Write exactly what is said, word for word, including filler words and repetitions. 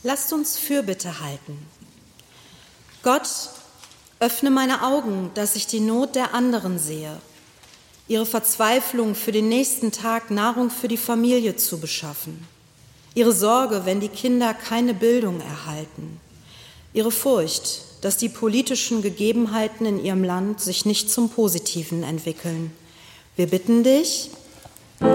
Lasst uns Fürbitte halten. Gott, öffne meine Augen, dass ich die Not der anderen sehe, ihre Verzweiflung für den nächsten Tag Nahrung für die Familie zu beschaffen, ihre Sorge, wenn die Kinder keine Bildung erhalten, ihre Furcht, dass die politischen Gegebenheiten in ihrem Land sich nicht zum Positiven entwickeln. Wir bitten dich,